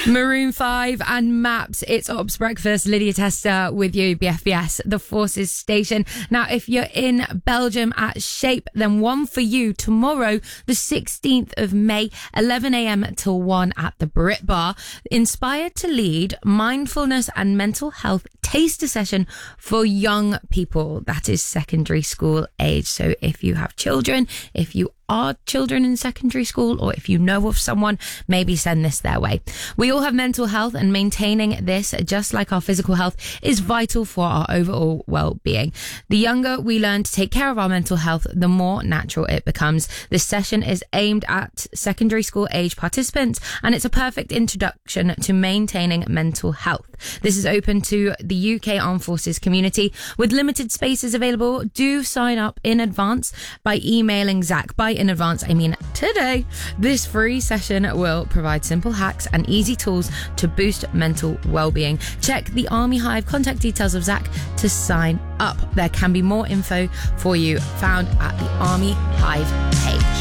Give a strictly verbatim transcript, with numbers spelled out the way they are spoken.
Maroon five and Maps. It's Ops Breakfast. Lydia Tester with you, B F B S, the Forces Station. Now, if you're in Belgium at Shape, then one for you tomorrow, the sixteenth of May, eleven a.m. till one at the Brit Bar. Inspired to Lead, mindfulness and mental health taster session for young people. That is secondary school age. So if you have children, if you are children in secondary school, or if you know of someone, maybe send this their way. We all have mental health, and maintaining this, just like our physical health, is vital for our overall well-being. The younger we learn to take care of our mental health, the more natural it becomes. This session is aimed at secondary school age participants, and it's a perfect introduction to maintaining mental health. This is open to the U K Armed Forces community with limited spaces available. Do sign up in advance by emailing Zach. By in advance, I mean today. This free session will provide simple hacks and easy tools to boost mental well-being. Check the Army Hive contact details of Zach to sign up. There can be more info for you found at the Army Hive page.